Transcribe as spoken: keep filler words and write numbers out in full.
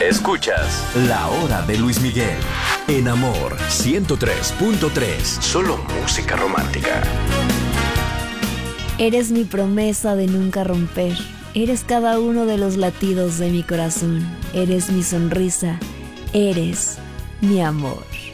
Escuchas La Hora de Luis Miguel en Amor ciento tres punto tres. Solo música romántica. Eres mi promesa de nunca romper. Eres cada uno de los latidos de mi corazón. Eres mi sonrisa. Eres mi amor.